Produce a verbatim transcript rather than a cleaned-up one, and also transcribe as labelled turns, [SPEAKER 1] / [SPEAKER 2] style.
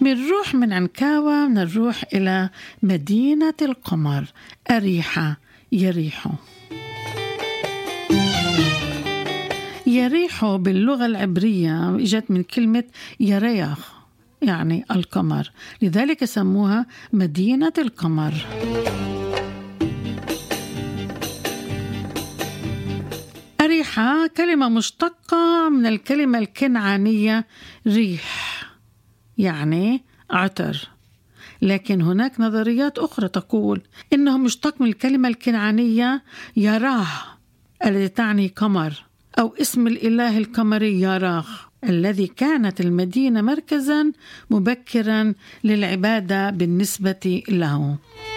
[SPEAKER 1] بنروح من عنكاوة بنروح إلى مدينة القمر أريحة يريحو. يريحو باللغة العبرية إجت من كلمة يريح يعني القمر، لذلك سموها مدينة القمر. أريحة كلمة مشتقة من الكلمة الكنعانية ريح يعني عطر، لكن هناك نظريات أخرى تقول إنه مشتق من الكلمة الكنعانية يراه التي تعني قمر، أو اسم الإله القمري يراخ الذي كانت المدينة مركزا مبكرا للعبادة بالنسبة له.